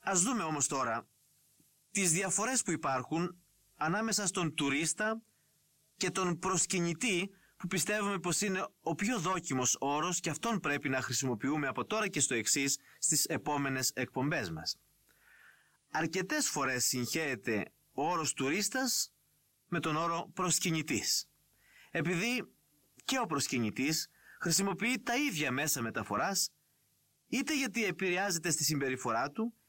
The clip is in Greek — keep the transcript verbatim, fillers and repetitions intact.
Ας δούμε όμως τώρα τις διαφορές που υπάρχουν ανάμεσα στον τουρίστα και τον προσκυνητή, που πιστεύουμε πως είναι ο πιο δόκιμος όρος και αυτόν πρέπει να χρησιμοποιούμε από τώρα και στο εξής στις επόμενες εκπομπές μας. Αρκετές φορές συγχέεται ο όρος τουρίστας με τον όρο προσκυνητής, επειδή και ο προσκυνητής χρησιμοποιεί τα ίδια μέσα μεταφοράς, είτε γιατί επηρεάζεται στη συμπεριφορά του,